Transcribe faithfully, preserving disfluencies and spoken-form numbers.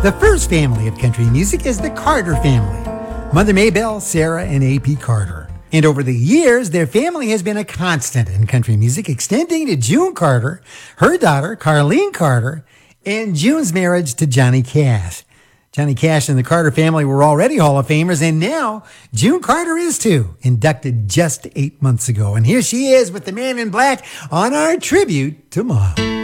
The first family of country music is the Carter family. Mother Maybelle, Sarah, and A P Carter. And over the years, their family has been a constant in country music, extending to June Carter, her daughter, Carlene Carter, and June's marriage to Johnny Cash. Johnny Cash and the Carter family were already Hall of Famers, and now June Carter is too, inducted just eight months ago. And here she is with the Man in Black on our tribute to Mom.